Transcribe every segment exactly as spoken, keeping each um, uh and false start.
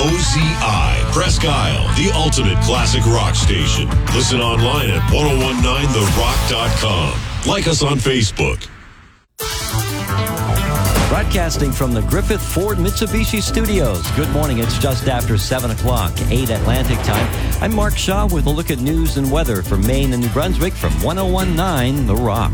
O Z I, Presque Isle, the ultimate classic rock station. Listen online at ten nineteen the rock dot com. Like us on Facebook. Broadcasting from the Griffith Ford Mitsubishi Studios. Good morning. It's just after seven o'clock, eight Atlantic time. I'm Mark Shaw with a look at news and weather from Maine and New Brunswick from ten nineteen The Rock.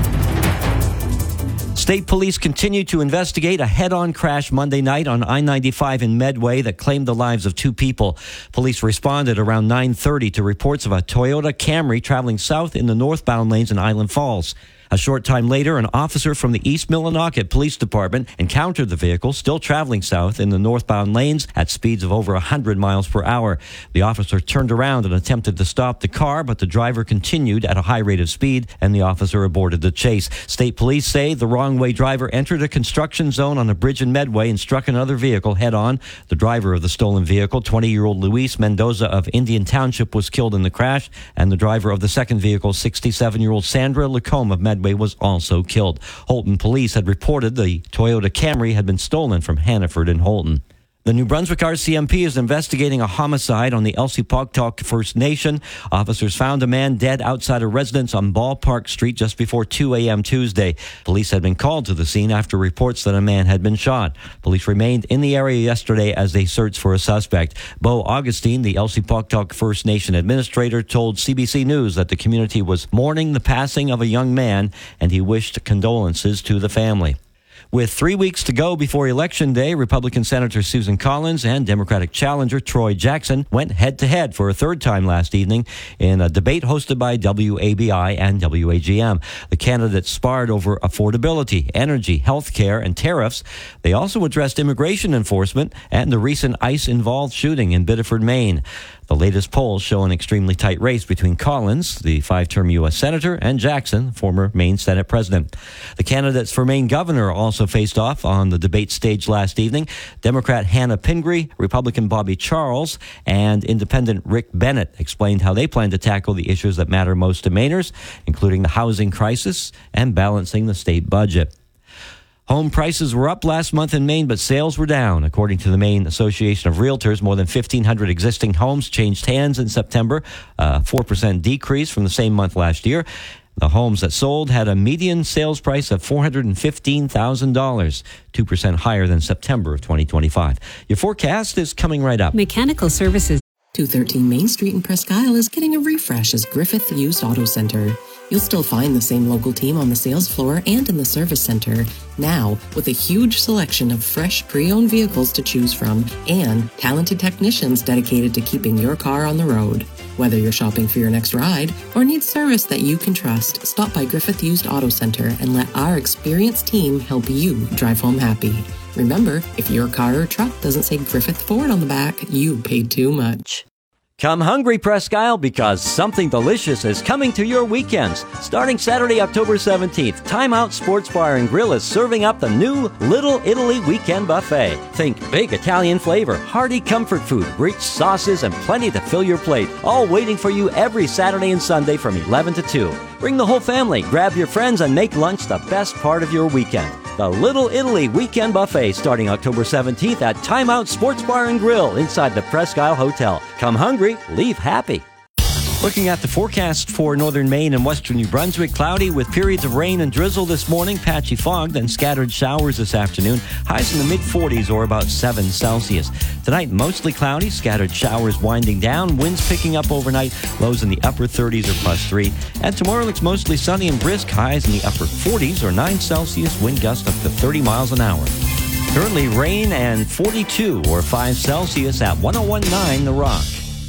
State police continue to investigate a head-on crash Monday night on I ninety-five in Medway that claimed the lives of two people. Police responded around nine thirty to reports of a Toyota Camry traveling south in the northbound lanes in Island Falls. A short time later, an officer from the East Millinocket Police Department encountered the vehicle still traveling south in the northbound lanes at speeds of over one hundred miles per hour. The officer turned around and attempted to stop the car, but the driver continued at a high rate of speed, and the officer aborted the chase. State police say the wrong-way driver entered a construction zone on a bridge in Medway and struck another vehicle head-on. The driver of the stolen vehicle, twenty-year-old Luis Mendoza of Indian Township, was killed in the crash, and the driver of the second vehicle, sixty-seven-year-old Sandra Lacombe of Medway, was also killed. Holton police had reported the Toyota Camry had been stolen from Hannaford and Holton. The New Brunswick R C M P is investigating a homicide on the Elsipogtog First Nation. Officers found a man dead outside a residence on Ballpark Street just before two a.m. Tuesday. Police had been called to the scene after reports that a man had been shot. Police remained in the area yesterday as they searched for a suspect. Bo Augustine, the Elsipogtog First Nation administrator, told C B C News that the community was mourning the passing of a young man and he wished condolences to the family. With three weeks to go before Election Day, Republican Senator Susan Collins and Democratic challenger Troy Jackson went head-to-head for a third time last evening in a debate hosted by W A B I and W A G M. The candidates sparred over affordability, energy, health care, and tariffs. They also addressed immigration enforcement and the recent ICE-involved shooting in Biddeford, Maine. The latest polls show an extremely tight race between Collins, the five-term U S Senator, and Jackson, former Maine Senate President. The candidates for Maine Governor also faced off on the debate stage last evening. Democrat Hannah Pingree, Republican Bobby Charles, and Independent Rick Bennett explained how they plan to tackle the issues that matter most to Mainers, including the housing crisis and balancing the state budget. Home prices were up last month in Maine, but sales were down. According to the Maine Association of Realtors, more than fifteen hundred existing homes changed hands in September, a four percent decrease from the same month last year. The homes that sold had a median sales price of four hundred fifteen thousand dollars, two percent higher than September of twenty twenty-five. Your forecast is coming right up. Mechanical Services. two thirteen Main Street in Presque Isle is getting a refresh as Griffith Used Auto Center. You'll still find the same local team on the sales floor and in the service center, now with a huge selection of fresh pre-owned vehicles to choose from and talented technicians dedicated to keeping your car on the road. Whether you're shopping for your next ride or need service that you can trust, stop by Griffith Used Auto Center and let our experienced team help you drive home happy. Remember, if your car or truck doesn't say Griffith Ford on the back, you paid too much. Come hungry, Presque Isle, because something delicious is coming to your weekends. Starting Saturday, October seventeenth, Time Out Sports Bar and Grill is serving up the new Little Italy Weekend Buffet. Think big Italian flavor, hearty comfort food, rich sauces, and plenty to fill your plate. All waiting for you every Saturday and Sunday from eleven to two. Bring the whole family, grab your friends, and make lunch the best part of your weekend. The Little Italy Weekend Buffet starting October seventeenth at Time Out Sports Bar and Grill inside the Presque Isle Hotel. Come hungry, leave happy. Looking at the forecast for northern Maine and western New Brunswick, cloudy with periods of rain and drizzle this morning, patchy fog, then scattered showers this afternoon. Highs in the mid forties or about seven Celsius. Tonight, mostly cloudy, scattered showers winding down, winds picking up overnight, lows in the upper thirties or plus three. And tomorrow looks mostly sunny and brisk, highs in the upper forties or nine Celsius, wind gust up to thirty miles an hour. Currently rain and forty-two or five Celsius at ten nineteen The Rock.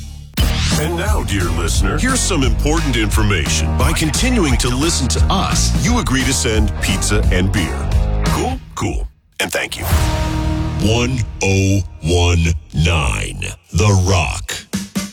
And now, dear listener, here's some important information. By continuing to listen to us, you agree to send pizza and beer. Cool? Cool. And thank you. ten nineteen The Rock.